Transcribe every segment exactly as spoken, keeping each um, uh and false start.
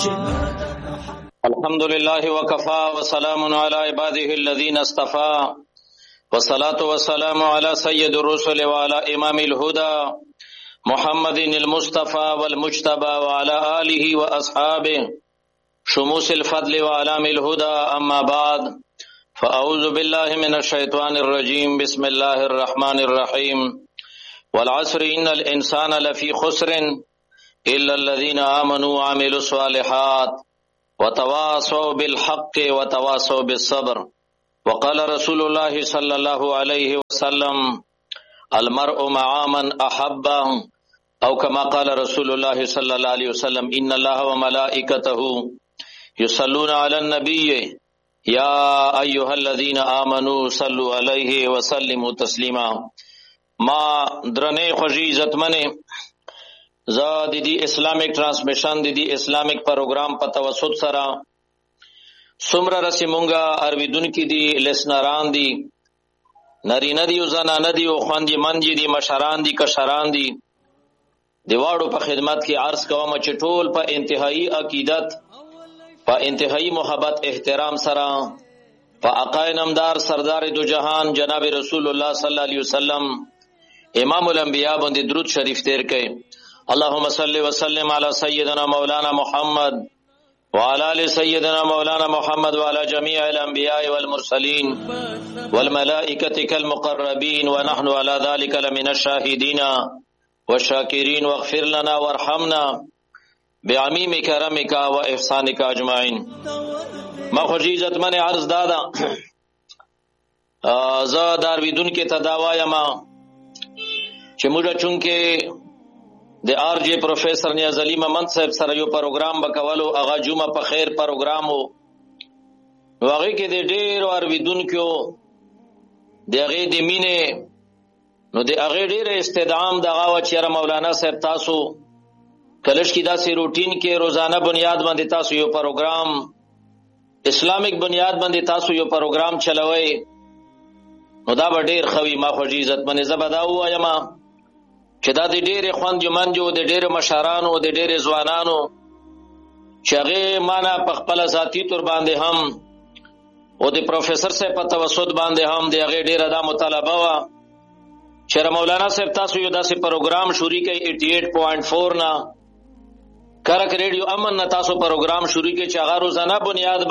الحمد لله وكفى وسلام على عباده الذين اصطفى والصلاة والسلام على سيد الرسل وعلى إمام الهدى محمد المصطفى والمجتبى وعلى آله وأصحابه شموس الفضل وعلام الهدى. أما بعد فأعوذ بالله من الشيطان الرجيم. بسم الله الرحمن الرحيم. والعصر إن الإنسان لفي خسر إلا الذين آمنوا وعملوا الصالحات وتواصوا بالحق وتواصوا بالصبر. وقال رسول الله صلى الله عليه وسلم المرء مع من أحب، أو كما قال رسول الله صلى الله عليه وسلم إن الله وملائكته يصلون على النبي يا أيها الذين آمنوا صلوا عليه وسلموا تسلیما. ما درنه خوشی عزتمنه زه د دې اسلامیک ټرانسمیشن د دې اسلامیک پروګرام په توسط سره څومره رسې مونږه ارویدونکي دي، لسنران دي، نارینه دي او زنانه دي او خویندې منځې دي، مشران دي، کشران دي، د واړو په خدمت کې عرض کوم چې ټول په انتهایی عقیدت، په انتهایی محبت احترام سره په آقای نامدار سردار دو جهان جناب رسول الله صلی الله علیه وسلم امام الانبیاء باندې درود شریف تیر کړي. اللهم صل وسلم على سيدنا مولانا محمد وعلى آل سيدنا مولانا محمد وعلى جميع الأنبياء والمرسلين والملائكة كالمقربين ونحن على ذلك لمن الشاهدين والشاكرين. واغفر لنا وارحمنا بعميم كرمك وإحسانك أجمعين. ما خوشی عزتمن عرض دادا زه دارویدون کې تداوایم چې موږ چونکې د آر جی پروفیسر نیاز علی محمد صاحب سره یو پروګرام وکولو، هغه جمعه په خیر پروګرام وو، نو هغې کې د ډېرو ارویدونکو د هغې د مینې نو د هغې ډېره استدعام دغه وه چې یاره مولانا صاحب تاسو کلش کې داسې روټین کې روزانه بنیاد باندې تاسو یو پروګرام اسلامیک بنیاد باندې تاسو یو پروګرام چلوئ نو دا به ډېر ښه وي. ما خوږي عزتمنې زه به دا ووایم چې دا د ډېرې خوندو منجو د ډېرو مشرانو د ډېرې ځوانانو چې هغې مانا په خپله ذاتي طور باندې هم او د پروفیسر صاحب په توسط باندې هم د هغې ډېره دا مطالبه وه چې مولانا صاحب تاسو یو داسې پروګرام شروع کړئ ایټي ایټ پوینټ فور نه کرک ریډیو امن نه تاسو پروګرام شروع کړئ چې هغه روزانه بنیاد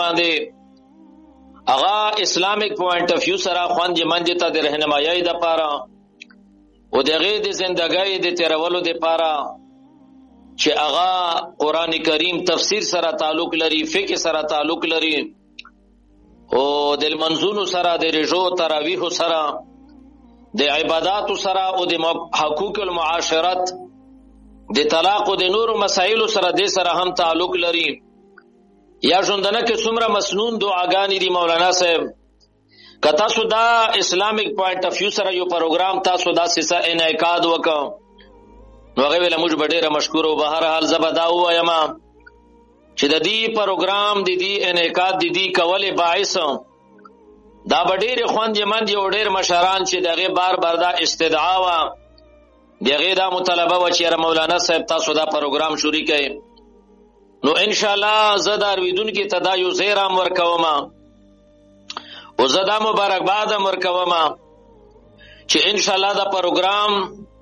باندې هغه اسلامیک پوینټ اف ویو سره خوندې منجې ته د رهنمایۍ دپاره او د هغې د زندګۍ د تېرولو دپاره چې هغه قرآن کریم تفسیر سره تعلق لري، فقه سره تعلق لري او د لمنځونو سره، د رژو تراویحو سره، د عباداتو سره او د حقوق المعاشرت، د طلاق او د نورو مسایلو سره د سره هم تعلق لري. یا ژوندنه کې څومره مسنون دعاګانې دي مولانا صاحب، که تاسو دا اسلامیک پوینټ اف ویو سره یو پروګرام تاسو داسې څه انعقاد وکړو نو هغې ویله موږ به ډېره مشکور و. به هر حال زه به دا ووایم چې د دې پروګرام د دې انعقاد د دې کولې باعث دا به ډېرې خوندې مندې او ډېر مشران چې د هغې بار بار دا استدعا وه، د هغې دا مطالبه وه چې یاره مولانا صاحب تاسو دا پروګرام شروع کړئ، نو انشاءالله زه د ارویدونکي ته دا یو زیر هم ورکوم او زه دا مبارکباد هم ورکوم چې انشاءالله دا پروګرام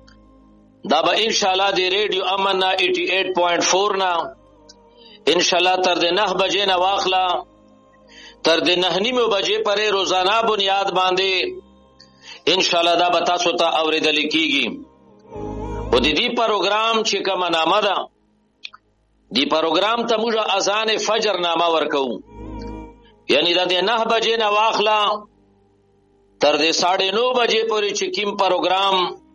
دا به انشاءالله د ریډیو امن نه ایټي ایټ پوینټ فور نه انشاءالله تر د نه بجې نه واخله تر د نه نیمو بجې پرې روزانه بنیاد باندې انشاءالله دا به تاسو ته اورېدلی کېږي. او د دې پروګرام چې کومه نامه ده دی پروګرام ته موږ اذان فجر نامه ورکوو، یعنی دا د نه بجې نه واخله تر د ساړه نو بجې پورې چې کوم پروګرام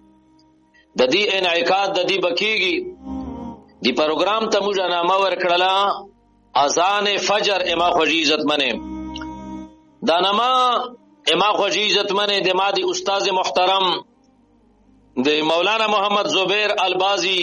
د دې انعقاد د دې به کېږي دی پروګرام ته موږ نامه ورکړله اذان فجر. اما خوږي عزتمنې دا نامه اما خوږي عزتمنې د ما د استاد محترم د مولانا محمد زبیر البازی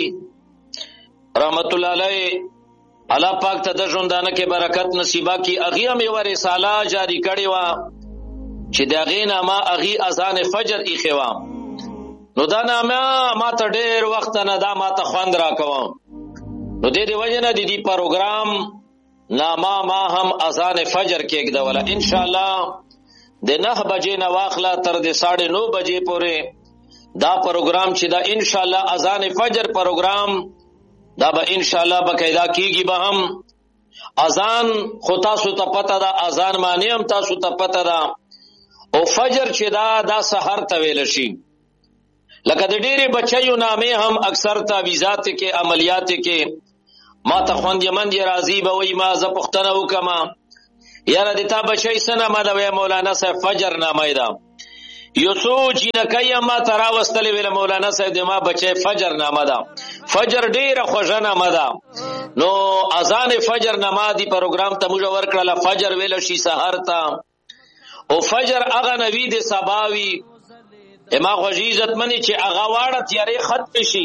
رحمت الله علیه الله پاک ته د ژوندانه کې برکت نصیبه کی. هغې هم یوه رساله جاری کړې وه چې د هغې نامه هغې اذان فجر ایښې وه، نو دا نامه ما ته ډېر وخت نه دا ما ته خوند را کوه، نو دې د وجې نه د دې پروګرام ناما ما هم اذان فجر کې کېدوله. ان شاء الله د نه بجې نه واخله تر د ساڑھے نو بجې پورې دا پروګرام چې دا ان شاء الله اذان فجر پروګرام دا به ان شاء الله بقاعده کیږي. به هم اذان خو تاسو ته پته ده، اذان معنی هم تاسو ته پته ده، او فجر چې دا دا سحر ته ویل شي. لکه د ډېرې بچیو نامې هم اکثر تعویذات کې عملیات کې ما ته خوند یمن دی راضی به وای ما ز پښتنه وکما یاره د تا بچی سنه ما د مولانا صاحب فجر نامه ده یو سوچ نه کای ما ترا واستلې ویل مولانا صاحب د ما بچی فجر نامه ده. فجر ډیره خوږه نامه ده. نو اذان فجر نامه دی پروګرام ته موږ ورکړل. فجر ویل شي سحر ته، او فجر هغه نوی د سباوی اما خوږی عزت منی چې هغه واړه تیارې ختم شي.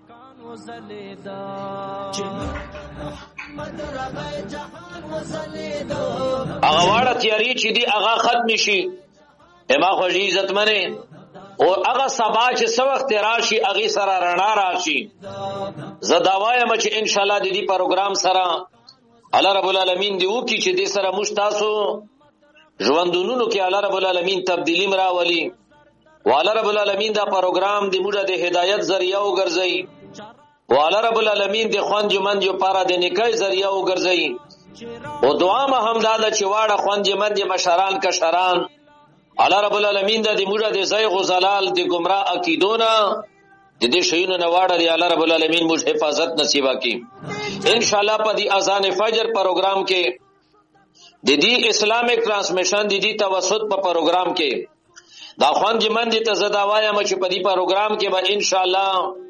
هغه واړه تیاری چې دی هغه ختم شي. اما خوږی عزت منی او هغه سبا چې څو وخت راشي هغه سره رڼا راشي. زه دا وایم چې ان شاء الله د دې پروګرام سره الله رب العالمین دی وکي چې دې سره موږ تاسو ژوندونونو کې الله رب العالمین تبدیلی راولي، او الله رب العالمین دا پروګرام دی موږ د هدایت ذریعہ وګرځي، او الله رب العالمین د خوان جمن جو پارا د نکای ذریعہ وګرځي. او دعا ما هم دا چې واړه خوان جمن د مشران کشران الله رب العالمین د دې موږ د زیغ او زلال د گمراه عقیدونه د دې شینو نه واړه دی الله رب العالمین موږ حفاظت نصیب کړي. ان شاء الله په دې اذان فجر پروګرام کې د دې اسلامیک ټرانسمیشن د دې توسط په پروګرام کې دا خوان جمن دي ته زدا وایم چې په دې پروګرام کې به ان شاء الله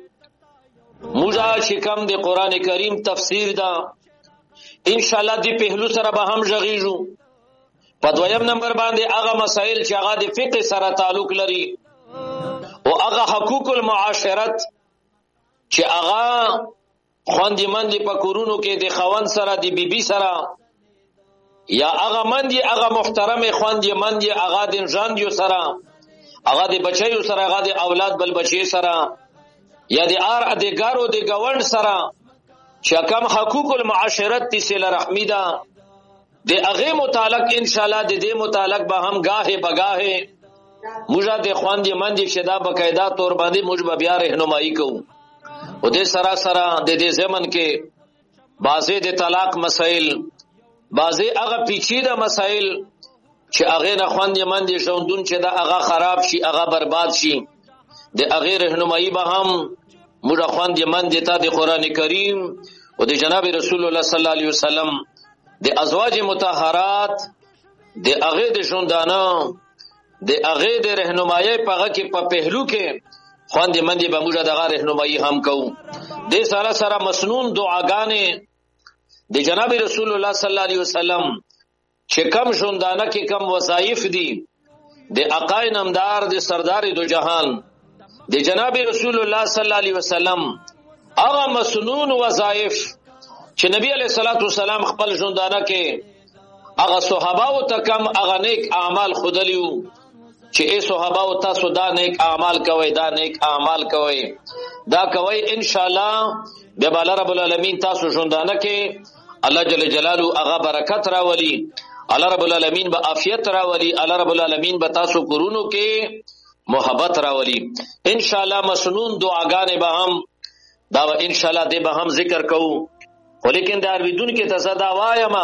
موږ چې کوم د قران کریم تفسیر دا ان شاء الله دې پهلو سره به هم ژغیږو. په دویم نمبر باندې هغه مسائل چې هغه د فقه سره تعلق لري او هغه حقوق المعاشرت چې هغه خوندې مندې په کورونو کې د خوند سره د بیبي سره یا هغه مندې هغه محترم خوندې مندې هغه د ژوندیو سره هغه د بچیو سره هغه د اولاد بل بچی سره یا د ار ادګارو د گوند سره چې کوم حقوق المعاشرت تسل رحمی ده د هغه متعلق ان شاء الله د دې متعلق به هم گاهه بگاهه موږ د خوندې مندې چې دا بقاعده تور باندې موږ به بیا راهنمایي کوو. او د سره سره د دې زمن کې بازه د طلاق مسائل، بازه هغه پیچیده مسائل چې هغه نه خوندې مندې ژوندون چې دا هغه خراب شي هغه برباد شي د هغه راهنمایي به هم موږ خوندې مندې ته د قران کریم او د جناب رسول الله صلی الله علیه وسلم د ازواج مطهرات د هغه د ژوندانه د هغه د راهنمایي په هغه کې په پهلو کې خوندې مندې به موږ دغه راهنمایي هم کوو. د سره سره مسنون دعاګانې د جناب رسول الله صلی الله علیه وسلم چې کم ژوندانه کې کم وظایف دي د عقای نامدار د سردار دو جهان د جناب رسول الله صلی الله علیه وسلم هغه مسنون وظایف چې نبی علیہ الصلوۃ والسلام خپل ژوندانه کې هغه صحابه او ته کم هغه نیک اعمال خودلیو چې ای صحابه او تاسو دا نیک اعمال کوي دا نیک اعمال کوي دا کوي ان شاء الله به بل رب العالمین تاسو ژوندانه کې الله جل جلاله هغه برکت راولي، الله رب العالمین به عافیت راولي، الله رب العالمین به تاسو کورونو کې محبت راولي. ان شاء الله مسنون دعاګانې به هم دا ان شاء الله دې به هم ذکر کوو. ولیکن د ارویدون کې تصدا وایم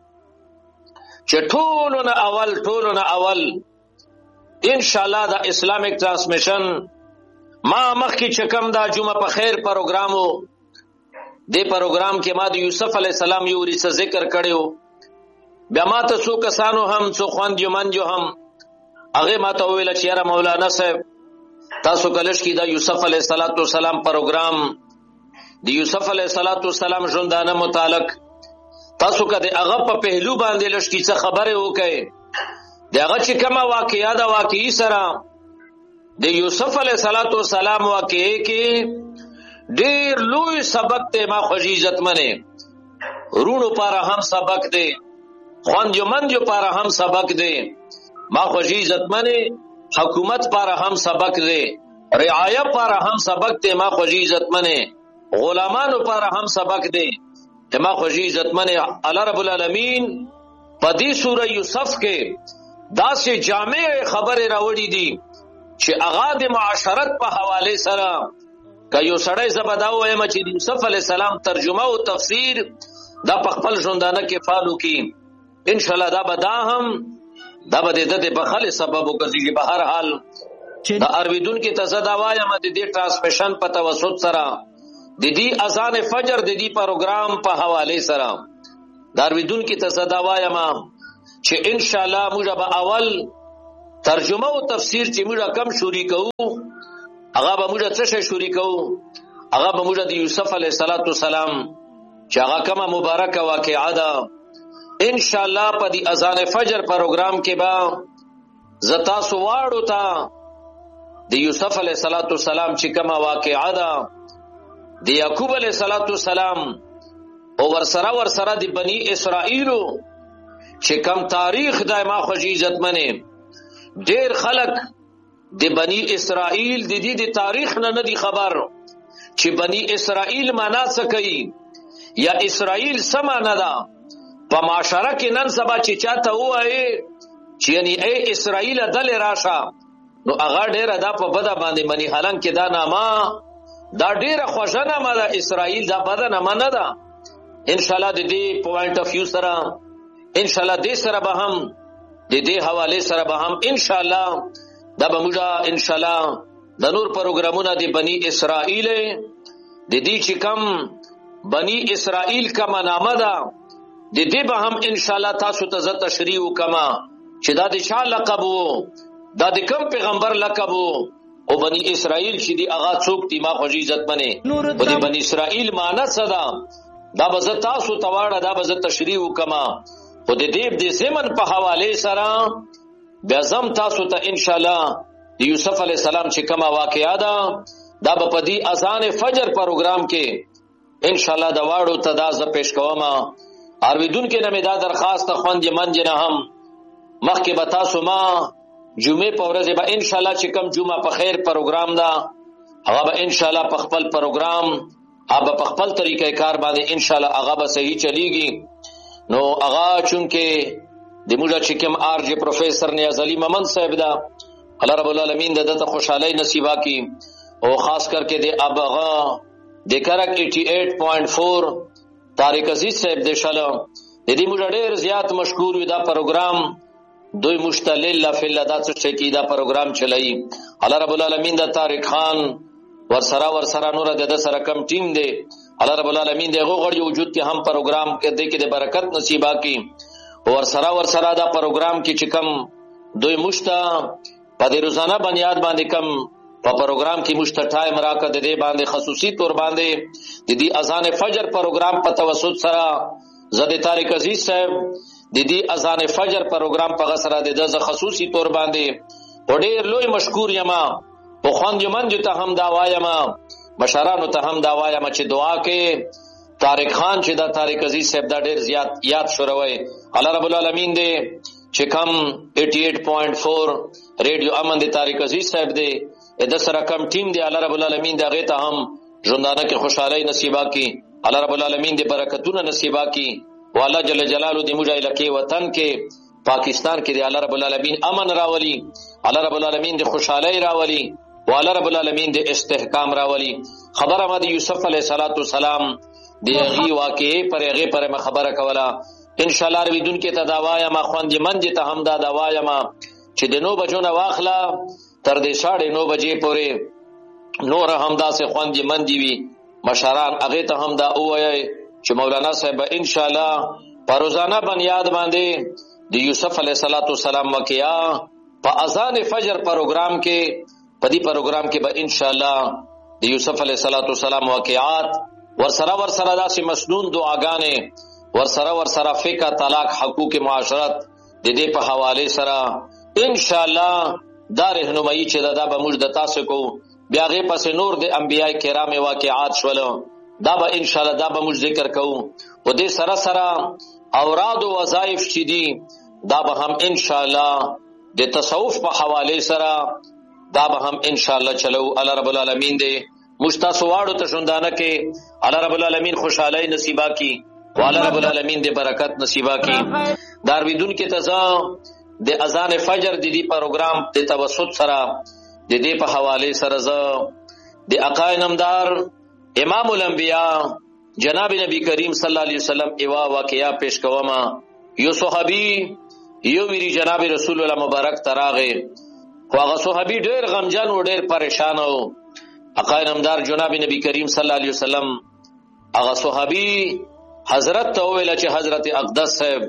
چې ټولو نه اول ټولو نه اول ان شاء الله دا اسلامیک ټرانسمیشن ما مخکې چې کوم دا جمعه په خیر پروګرامو دې پروګرام کې ما د یوسف علی السلام یو ریسه ذکر کړو، بیا ما ته څو کسانو هم څو خوند یمن جو هم هغه ما ته ویل چې یاره مولانا صاحب تاسو کلش کې دا یوسف علی السلام پروګرام د یوسف علیه السلام ژوندانه متعلق تاسو کده هغه په پهلو باندې لشکې څه خبره وکړي د هغه چې کومه واقعیا دا واقعي سره د یوسف علیه السلام واقعي کې ډیر لوی سبق ته ما خوږی عزت منه رونو پر هم سبق دی، خوان جو من جو پر هم سبق دی، ما خوږی عزت منه حکومت پر هم سبق دی، رعایت پر هم سبق دی، ما خوږی عزت منه غلامانو پر هم سبق دی اما خوشی عزتمن الله رب العالمین په دې سوره یوسف کې داسې جامع خبره راوړې دي چې هغه د معاشرت په حواله سره که یو سړی زبدا وایم چې یوسف علی السلام ترجمه او تفسیر دا په خپل ژوندانه کې فالو کی ان شاء الله دا به دا هم دا به د دې په خاله سبب وګرځي. په هر حال دا ارویدون کې تزدا وایم د دې ټرانسمیشن په توسط سره د دې اذان فجر د دې پروګرام په حواله سره دا ارویدون کې تزدا وایم چې ان شاء الله موږ به اول ترجمه او تفسیر چې موږ کم شوري کوو هغه به موږ څه شي شوري کوو هغه به موږ د یوسف علیه السلام چې هغه کومه مبارکه واقعه ده ان شاء الله په دې اذان فجر پروګرام کې به زتا سواړو تا د یوسف علیه السلام چې کومه واقعه ده د یعقوب علیه السلام او ورسره ورسره د بنی اسرائیلو چې کم تاریخ د ما خوږی عزت منه ډیر خلک د بنی اسرائیل د دې د تاریخ نه نه دي خبر چې بنی اسرائیل معنا څه کوي یا اسرائیل څه معنا ده په معاشره کې نن سبا چې چاته وایي چې یعنی ای اسرائیل دل راشه نو هغه ډیر دا په بده باندې منی حالان کې دا نامه دا ډیر خوښه نامه ده اسرائیل دا بده نامه نه ده ان شاء الله د دې پوینټ اف ویو سره ان شاء الله دې سره به هم د دې حواله سره به هم ان شاء الله دا به موږ ان شاء الله د نور پروګرامونه د بنی اسرائیل د دې چې کم بنی اسرائیل کما نامه ده د دې به هم ان شاء الله تاسو ته ز تشریح وکما چې دا د چا لقب وو دا د کوم پیغمبر لقب وو او بنی اسرائیل چې دی هغه څوک دی ما خوږی عزت منه په دې بنی اسرائیل معنی څه ده دا به ز تاسو ته واړه دا به ز تشریح وکما خو د دې د زمن په حواله سره بیا زم تاسو ته ان شاء الله د یوسف علی السلام چې کومه واقعا ده دا په دې اذان فجر پروګرام کې ان شاء الله دا واړو ته دا ز پېښ کوم ارویدون کې نه دا درخواست خوند من جن هم مخکې به تاسو ما جمعه په ورځ به ان شاء الله چې کوم جمعه په خیر پروګرام ده هغه به ان شاء الله په خپل پروګرام هغه په خپل طریقې کار باندې ان شاء الله هغه به صحیح چلیږي. نو هغه چونکه د موږ چې کوم آر جی پروفیسر نیاز علی محمد صاحب دا الله رب العالمین دته خوشحالي نصیبا کی او خاص کر کے د ابغا د کرک اٹھاسی پوائنٹ چار طارق عزیز صاحب د شاله د دې موږ ډېر زیات مشکور وي دا پروګرام دوی مشتلل فل دا څه کی دا پروګرام چلای الله رب العالمین د طارق خان ورسره ورسره نور د سره کم ټیم دی الله رب العالمین دغه غړي وجود کې هم پروګرام کې د کې د برکت نصیبا کی ورسره ورسره دا پروګرام کې چې کم دوی مشتا په دې روزانه بنیاد باندې کم په پروګرام کې مشتا ټایم راکړه د دې باندې خصوصي تور باندې د دې اذان فجر پروګرام په توسط سره زده طارق عزیز صاحب د دې اذان فجر پروګرام په غسر د د خصوصي تور باندې ډېر لوی مشکور یما په خوند یمن ته هم دا وایما مشرانو ته هم دا وایم چې دعا کې طارق خان چې دا طارق عزیز صاحب دا ډېر زیات یاد شروي الله رب العالمین دې چې کم اٹھاسی پوائنٹ چار ریډیو امن دې طارق عزیز صاحب دې د سره کم ټیم دې الله رب العالمین دې هغه ته هم ژوندانه کې خوشحالي نصیبا کی الله رب العالمین دې برکتونه نصیبا کی او الله جل جلاله دې موږ الکه وطن کې پاکستان کې دې الله رب العالمین امن راولي الله رب العالمین دې خوشحالي راولي او الله رب العالمین دې استحکام راولي. خبره ما د یوسف علیه السلام دغه واقعې پر هغه پر خبره کوله ان شاء الله رویدون کې تداوایا ما خوند من دې ته هم دا دوایا ما چې د نو بجو نه واخلا تر دې ساړې نو بجې پورې نور هم دا سه خوند من دی وی مشران هغه ته هم دا وایي چې مولانا صاحب ان شاء الله پروزانه بنیاد باندې د یوسف علیه السلام واقعا په اذان فجر پروګرام کې په دې پروګرام کې به ان شاء الله د یوسف علیه السلام واقعات ورسره ورسره داسې مسنون دعاګانې ورسره ورسره فقہ طلاق حقوق معاشرت د دې په حواله سره ان شاء الله دا رهنمایي چې دا به موږ د تاسو کو بیا غي پس نور د انبیای کرام واقعات شول دا به ان شاء الله دا به موږ ذکر کوو او دې سره سره اوراد او وظایف چې دي دا به هم ان شاء الله د تصوف په حواله سره دا به هم ان شاء الله چلو. الله رب العالمین دې مستاسو واړو ته ژوندانه کې الله رب العالمین خوشحالي نصیبا کی والله رب العالمین دې برکت نصیبا کی. دارویدون کې تزا د اذان فجر د دې پروګرام د توسط سره د دې په حواله سره ز د عقای نمدار امام الانبیاء جناب نبی کریم صلی الله علیه وسلم ایوا واقعیا پیش کوما. یو صحابی یو ویری جناب رسول الله مبارک تراغه خو هغه صحابی ډیر غمجن و ډیر پریشان و. عقای نمدار جناب نبی کریم صلی الله علیه وسلم هغه صحابی حضرت ته ویل چې حضرت اقدس صاحب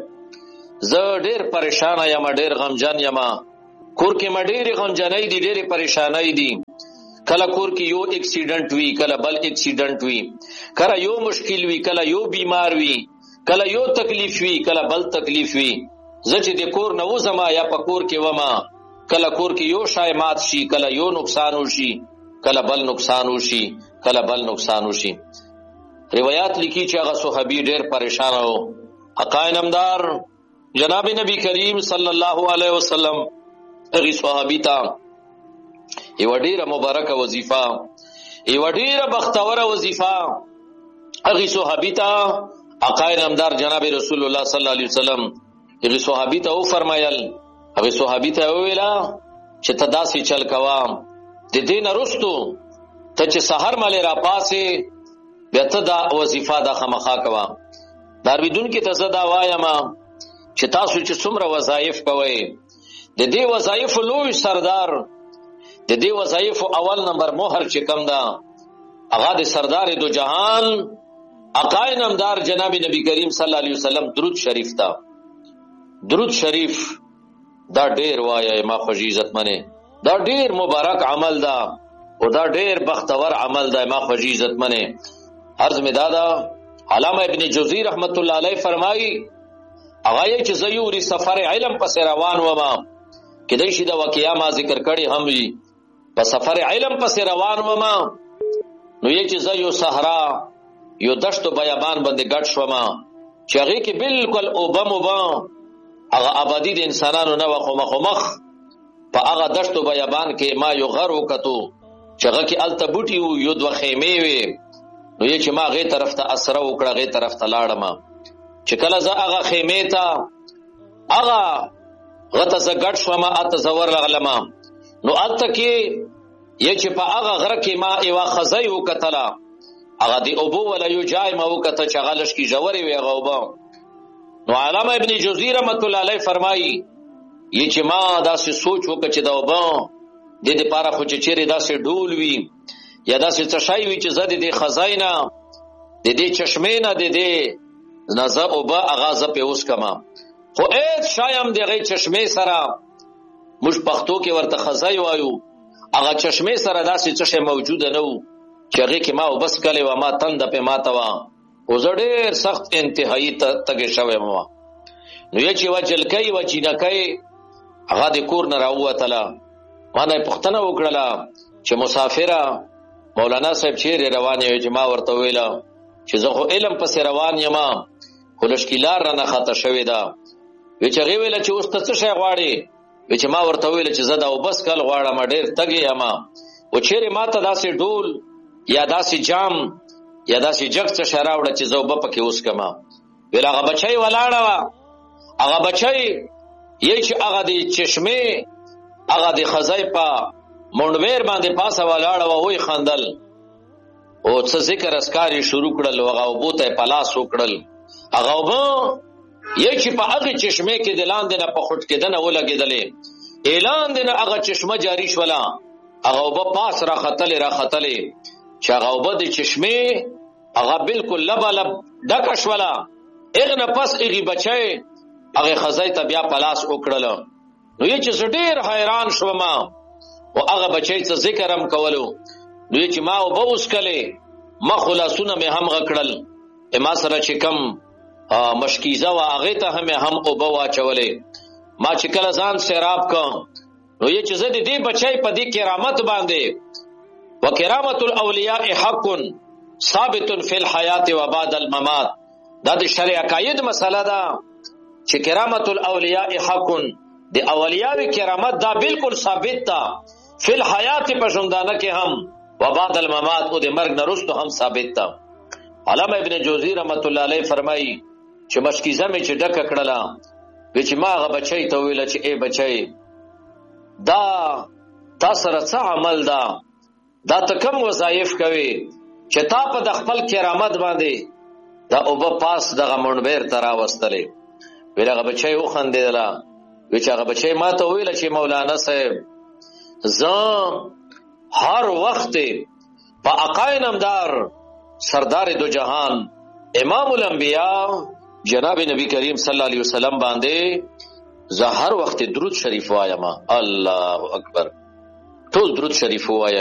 زه ډیر پریشان یم ډیر غمجن یم کور کې ما ډیر غمجنۍ دي ډیر پریشانای دي. کله کور کې یو اکسیډنٹ وی کله بل اکسیډنٹ وی کله یو مشکل وی کله یو بیمار وی کله یو تکلیف وی کله بل تکلیف وی. زه چې د کور نه وزما یا په کور کې وما کله کور کې یو شای مات شي کله یو نقصان وشي کله بل نقصان وشي کله بل نقصان وشي. روایت لیکي چې هغه صحابي ډېر پریشان وو. عقای نمدار جناب نبی کریم صلی الله علیه وسلم هغه صحابي ته یو ډېره مبارکه وظیفه یو ډېره بختوره وظیفه هغه صحابي ته عقای نمدار جناب رسول الله صلی الله علیه وسلم هغه صحابي ته و فرمایل. هغه صحابي ته ویلا چې ته داسې چل کوا د دین رستو ته چې سحر مله را پاسه بیا ته دا وظیفه د خمخا کوا. دارویدون کې ته زدا وایم چې تاسو چې څومره وظایف کوئ د دې وظایف لوی سردار د دې وظایف اول نمبر مہر چې کم دا هغه د سردار دو جهان عقای نمدار جناب نبی کریم صلی الله علیه وسلم درود شریف تا. درود شریف دا ډیر وایي ما خوږی عزت منه دا ډیر مبارک عمل دا او دا ډیر بختور عمل دا ما خوږی عزت منه. عرض می دادا علامه ابن جوزی رحمت الله علیه فرمایي هغه چې زیوري سفر علم پس روان وما کدی شي دا واقعیا ما ذکر کړي هم وي په سفر علم پس روان وما نو یې چې زیو صحرا یو دشت بیابان باندې ګډ شوما چې هغه کې بالکل اوبم وبا هغه آبادی د انسانانو نه وخو مخ مخ په هغه دشت بیابان کې ما یو غر وکتو چې هغه کې الته بوټي وو یو دوه خیمه وي نو یې چې ما غي طرف ته اسره وکړه غي طرف ته لاړم چې کله زه هغه خیمه ته هغه غته ز ګډ شوما اته زور لغلم نو الته کې یې چې په هغه غره کې ما ایوا خزای وکتلا هغه دی ابو ولا یو جای ما وکته چې غلش کی جوړي وی غوبا. نو علامه ابن جوزی رحمت الله علیه فرمایي یې چې ما داسې سوچ وکړ چې دا وبا د دې لپاره خو چې چیرې داسې ډول وی یا داسې څه شای وی چې زده د خزاینا د دې چشمه نه د دې نزه وبا اغاز په اوس کما خو اې شایم دغه چشمه سره مش پښتو کې ورته خزای وایو هغه چشمه سره داسې څه موجود نه وو چې هغه کې ما وبس کله و ما تند په ماته وا او زړه سخت انتهایی تګ شوی مو نو یې چې وجل کوي و چې نه کوي هغه د کور نه راووتله ما نه پښتنه وکړه چې مسافره مولانا صاحب چیرې روان یو چې ما ورته ویلا چې زه خو علم پس روان یم خو لشکلار را نه خاطه شوی دا وی چې غوی ویل چې اوس ته څه شی غواړي وی چې ما ورته ویل چې زه دا وبس کل غواړم ډېر تګي یم او چیرې ما ته داسې ډول یا داسې جام یا داسې جګ څه شی راوړه چې زه وب پکې اوس کما ویل هغه بچی ولاړه وا هغه بچی یې چې هغه د چشمه هغه د خزای په مونډویر باندې پاسه ولاړه وا وای خندل او څه ذکر اسکاری شروع کړل هغه وبوته پلاس وکړل هغه وب یې چې په هغه چشمه کې دلان دنه په خټ کې دنه ولګیدلې اعلان دنه هغه چشمه جاری شولا هغه وب پاس را خطلې را خطلې چې هغه وب د چشمه هغه بالکل لب لب ډک شولا اغه پس ایغي بچي هغه خزای ته بیا پلاس وکړل نو یې چې ډېر حیران شوم او هغه بچي څه ذکرم کولو نو یې چې ما وبوس کله ما خلاصونه مې هم غکړل اما سره چې کم مشکیزه وا هغه ته هم هم او بوا چولې ما چې کله ځان سیراب کوم نو یې چې زه دې بچای په دې کرامت باندې وکرامت الاولیاء حق ثابت فی الحیات و بعد الممات دا د شرع عقاید مسله ده چې کرامت الاولیاء حق د اولیاء کرامت دا بالکل ثابت ده فی الحیات په ژوندانه کې هم و بعد الممات او د مرګ نه وروسته هم ثابت ده علامه ابن جوزی رحمت الله علیه فرمایي چې مشکیزه مې چې ډکه کړله وی چې ما هغه بچی ته ویله چې ای بچی دا تا سره څه عمل ده، دا ته کوم وظایف کوي چې تا په د خپل کرامت باندې دا اوبه پاس دغه منبر ته راوستلې. ویل هغه بچی وخندېدله، وی چې هغه بچی ما ته ویله چې مولانا صاحب زه هر وخت په آقای نامدار سردار دو جهان امام الانبیاء جناب نبی کریم صلی الله علیه وسلم باندې زه هر وخت درود شریف وایم. الله اکبر، ټول درود شریف وایم.